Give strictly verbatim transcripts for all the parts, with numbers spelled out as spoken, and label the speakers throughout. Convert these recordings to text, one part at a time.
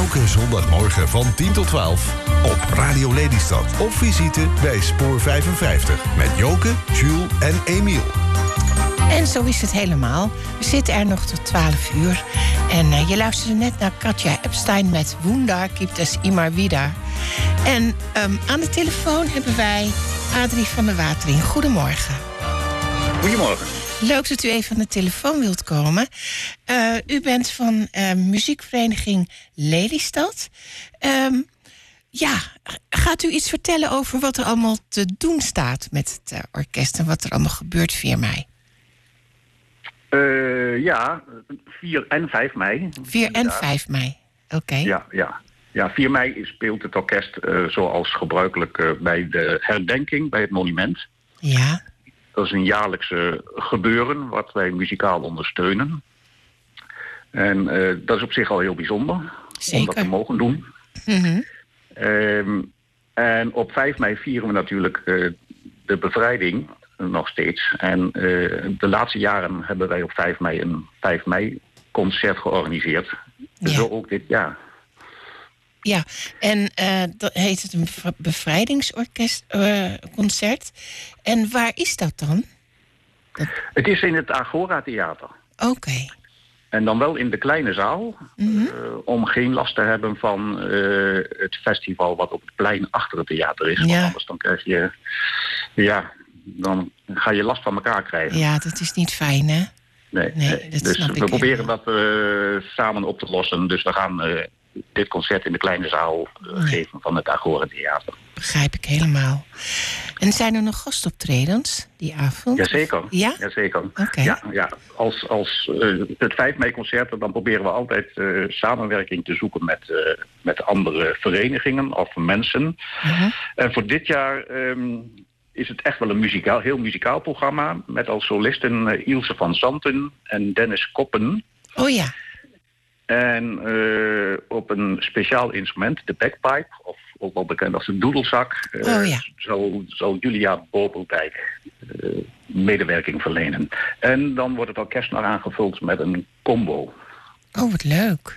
Speaker 1: Elke zondagmorgen van tien tot twaalf op Radio Lelystad. Op visite bij Spoor vijfenvijftig met Joke, Jules en Emiel.
Speaker 2: En zo is het helemaal. We zitten er nog tot twaalf uur. En uh, je luisterde net naar Katja Epstein met Wunder gibt es immer wieder. En um, aan de telefoon hebben wij Adrie van der Watering. Goedemorgen.
Speaker 3: Goedemorgen.
Speaker 2: Leuk dat u even aan de telefoon wilt komen. Uh, u bent van uh, muziekvereniging Lelystad. Um, ja, gaat u iets vertellen over wat er allemaal te doen staat met het uh, orkest en wat er allemaal gebeurt vier mei?
Speaker 3: Uh, ja, vier en vijf mei.
Speaker 2: vier en vijf mei, oké. Okay.
Speaker 3: Ja, ja. Ja, vier mei speelt het orkest uh, zoals gebruikelijk uh, bij de herdenking, bij het monument.
Speaker 2: Ja.
Speaker 3: Dat is een jaarlijkse gebeuren wat wij muzikaal ondersteunen. En uh, dat is op zich al heel bijzonder.
Speaker 2: Zeker.
Speaker 3: Om dat te mogen doen.
Speaker 2: Mm-hmm.
Speaker 3: Um, en op vijf mei vieren we natuurlijk uh, de bevrijding nog steeds. En uh, de laatste jaren hebben wij op vijf mei een vijf mei concert georganiseerd. Ja. Zo ook dit jaar.
Speaker 2: Ja, en uh, dat heet het een bevrijdingsorkest uh, concert. En waar is dat dan? Dat...
Speaker 3: Het is in het Agora Theater.
Speaker 2: Oké. Okay.
Speaker 3: En dan wel in de kleine zaal. Mm-hmm. Uh, om geen last te hebben van uh, het festival wat op het plein achter het theater is. Ja. Want anders dan krijg je... Ja, dan ga je last van elkaar krijgen.
Speaker 2: Ja, dat is niet fijn, hè?
Speaker 3: Nee, nee, nee. Dat dus we proberen helemaal. dat uh, samen op te lossen. Dus we gaan uh, dit concert in de kleine zaal uh, nee. geven van het Agora Theater.
Speaker 2: Begrijp ik helemaal. En zijn er nog gastoptredens die avond?
Speaker 3: Jazeker.
Speaker 2: Ja?
Speaker 3: Jazeker.
Speaker 2: Okay.
Speaker 3: Ja, ja. Als, als uh, het vijf mei concert, dan proberen we altijd uh, samenwerking te zoeken met, uh, met andere verenigingen of mensen. Uh-huh. En voor dit jaar... Um, is het echt wel een muzikaal, heel muzikaal programma... met als solisten uh, Ilse van Zanten en Dennis Koppen.
Speaker 2: Oh ja.
Speaker 3: En uh, op een speciaal instrument, de bagpipe... of ook wel bekend als de doedelzak... Uh,
Speaker 2: oh ja.
Speaker 3: zal, zal Julia Bobeldijk uh, medewerking verlenen. En dan wordt het orkest nog aangevuld met een combo.
Speaker 2: Oh, wat leuk.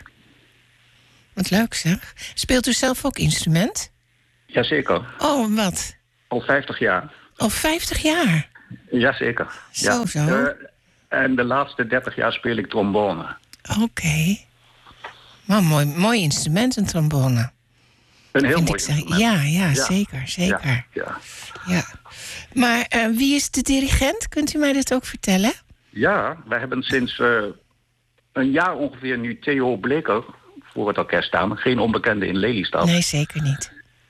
Speaker 2: Wat leuk, zeg. Speelt u zelf ook instrument?
Speaker 3: Jazeker.
Speaker 2: Oh, wat?
Speaker 3: Al vijftig jaar.
Speaker 2: Al vijftig jaar?
Speaker 3: Jazeker.
Speaker 2: Zo,
Speaker 3: ja.
Speaker 2: zo.
Speaker 3: Uh, en de laatste dertig jaar speel ik trombone.
Speaker 2: Oké. Okay. Maar mooi, mooi instrument, een trombone.
Speaker 3: Een heel mooi instrument.
Speaker 2: Ja, ja, ja, zeker, zeker.
Speaker 3: Ja, ja.
Speaker 2: ja. Maar uh, wie is de dirigent? Kunt u mij dat ook vertellen?
Speaker 3: Ja, wij hebben sinds uh, een jaar ongeveer nu Theo Bleker voor het orkest staan. Geen onbekende in Lelystad.
Speaker 2: Nee, zeker niet.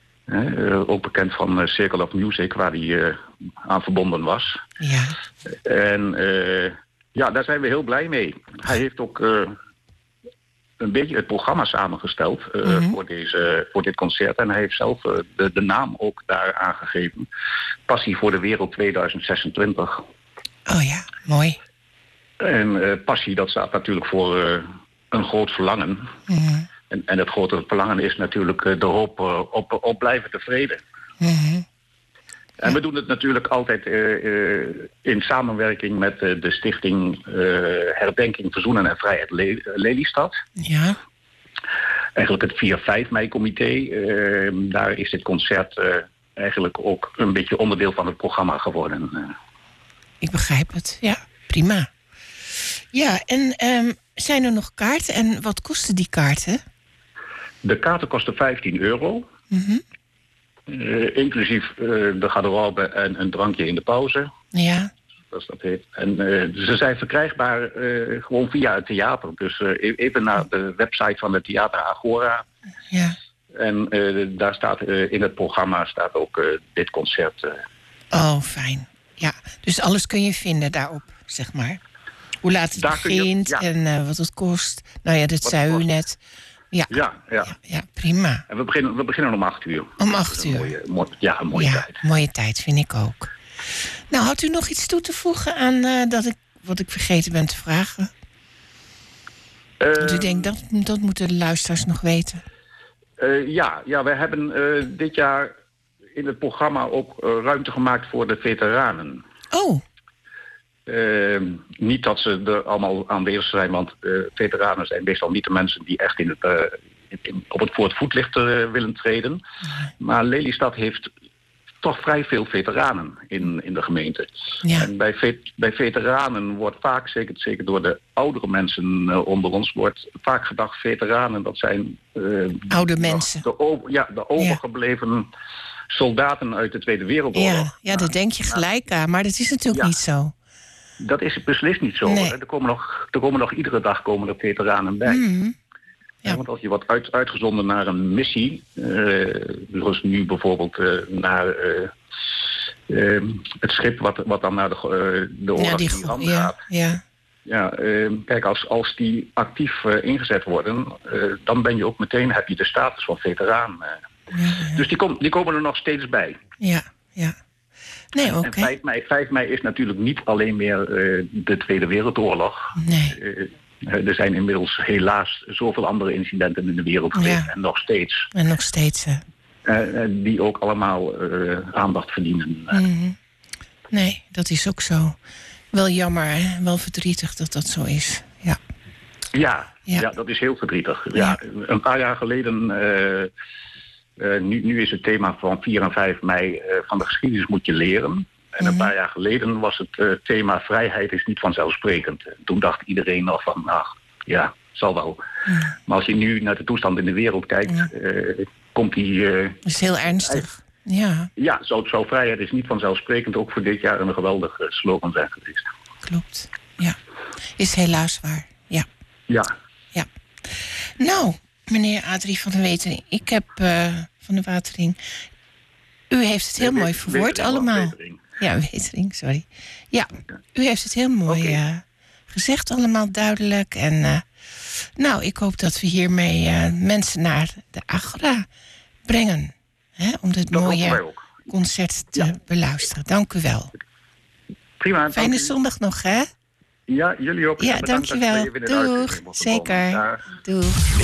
Speaker 3: Uh, ook bekend van uh, Circle of Music, waar hij uh, aan verbonden was.
Speaker 2: Ja.
Speaker 3: En uh, ja, daar zijn we heel blij mee. Hij heeft ook uh, een beetje het programma samengesteld uh, mm-hmm. voor, deze, voor dit concert. En hij heeft zelf uh, de, de naam ook daar aangegeven. Passie voor de Wereld tweeduizend zesentwintig.
Speaker 2: Oh ja, mooi.
Speaker 3: En uh, passie, dat staat natuurlijk voor uh, een groot verlangen. Mm-hmm. En, en het grote verlangen is natuurlijk uh, de hoop uh, op, op blijvende vrede.
Speaker 2: Mm-hmm.
Speaker 3: En we doen het natuurlijk altijd uh, uh, in samenwerking met uh, de stichting uh, Herdenking, Verzoenen en Vrijheid Le- Lelystad.
Speaker 2: Ja.
Speaker 3: Eigenlijk het vier vijf mei comité. Uh, daar is dit concert uh, eigenlijk ook een beetje onderdeel van het programma geworden. Uh.
Speaker 2: Ik begrijp het, ja, prima. Ja, en um, zijn er nog kaarten en wat kosten die kaarten?
Speaker 3: De kaarten kosten vijftien euro.
Speaker 2: Mm-hmm.
Speaker 3: Uh, inclusief uh, de garderobe en een drankje in de pauze.
Speaker 2: Ja.
Speaker 3: Zoals dat heet. En uh, ze zijn verkrijgbaar uh, gewoon via het theater. Dus uh, even naar de website van het Theater Agora.
Speaker 2: Ja.
Speaker 3: En uh, daar staat uh, in het programma staat ook uh, dit concert. Uh.
Speaker 2: Oh, fijn. Ja, dus alles kun je vinden daarop, zeg maar. Hoe laat het daar begint je, ja. en uh, wat het kost. Nou ja, dat wat zei u net. Ja.
Speaker 3: Ja, ja.
Speaker 2: ja, ja prima.
Speaker 3: En we beginnen, we beginnen om acht uur.
Speaker 2: Om acht uur?
Speaker 3: Een mooie, mooi, ja, een mooie
Speaker 2: ja,
Speaker 3: tijd.
Speaker 2: mooie tijd, vind ik ook. Nou, had u nog iets toe te voegen aan uh, dat ik, wat ik vergeten ben te vragen? Uh, Want u denkt, dat, dat moeten de luisteraars nog weten.
Speaker 3: Uh, ja, ja, we hebben uh, dit jaar in het programma ook uh, ruimte gemaakt voor de veteranen.
Speaker 2: Oh.
Speaker 3: Uh, niet dat ze er allemaal aanwezig zijn, want uh, veteranen zijn meestal niet de mensen die echt in het, uh, op het voor het voetlicht uh, willen treden. Maar Lelystad heeft toch vrij veel veteranen in, in de gemeente.
Speaker 2: Ja.
Speaker 3: En bij, vet, bij veteranen wordt vaak, zeker, zeker door de oudere mensen uh, onder ons, wordt vaak gedacht, veteranen, dat zijn uh,
Speaker 2: oude mensen.
Speaker 3: De, ja, de overgebleven ja. soldaten uit de Tweede Wereldoorlog.
Speaker 2: Ja, ja, daar denk je gelijk aan, maar dat is natuurlijk ja. niet zo.
Speaker 3: Dat is beslist niet zo.
Speaker 2: Nee.
Speaker 3: Er, komen nog, er komen nog iedere dag komen er veteranen bij.
Speaker 2: Mm-hmm. Ja.
Speaker 3: Ja, want als je wordt uit, uitgezonden naar een missie, uh, zoals nu bijvoorbeeld uh, naar uh, uh, het schip wat, wat dan naar de, uh, de oorlog
Speaker 2: ja, die,
Speaker 3: in Iran
Speaker 2: ja,
Speaker 3: gaat.
Speaker 2: Ja.
Speaker 3: Ja, uh, kijk, als, als die actief uh, ingezet worden, uh, dan ben je ook meteen, heb je de status van veteraan. Uh. Ja, ja. Dus die, kom, die komen er nog steeds bij.
Speaker 2: Ja, ja. Nee, oké. Okay.
Speaker 3: En vijf mei, vijf mei is natuurlijk niet alleen meer uh, de Tweede Wereldoorlog.
Speaker 2: Nee.
Speaker 3: Uh, Er zijn inmiddels helaas zoveel andere incidenten in de wereld geweest. Ja. En nog steeds.
Speaker 2: En nog steeds.
Speaker 3: Uh, die ook allemaal uh, aandacht verdienen.
Speaker 2: Mm-hmm. Nee, dat is ook zo. Wel jammer, hè? Wel verdrietig dat dat zo is. Ja,
Speaker 3: ja, ja. ja dat is heel verdrietig. Ja. Ja, een paar jaar geleden... Uh, uh, nu, nu is het thema van vier en vijf mei... Uh, van de geschiedenis moet je leren... En een paar jaar geleden was het uh, thema vrijheid is niet vanzelfsprekend. Toen dacht iedereen nog van, nou ja, zal wel. Ja. Maar als je nu naar de toestand in de wereld kijkt, ja. uh, komt die... Uh,
Speaker 2: dat is heel ernstig. Ja,
Speaker 3: ja zo, zo vrijheid is niet vanzelfsprekend ook voor dit jaar een geweldige slogan zijn geweest.
Speaker 2: Klopt, ja. Is helaas waar, ja.
Speaker 3: Ja.
Speaker 2: Ja. Nou, meneer Adrie van der Wetering, ik heb uh, van de Watering... U heeft het heel nee, mooi verwoord allemaal. Wetering. Ja, Wetering, sorry. Ja, u heeft het heel mooi okay. uh, gezegd, allemaal duidelijk. En uh, nou, ik hoop dat we hiermee uh, mensen naar de Agora brengen. Hè, om dit dat mooie concert te ja. beluisteren. Dank u wel.
Speaker 3: Prima.
Speaker 2: Fijne zondag nog, hè?
Speaker 3: Ja, jullie ook.
Speaker 2: Ja, dank je wel. Doeg, zeker. Doeg.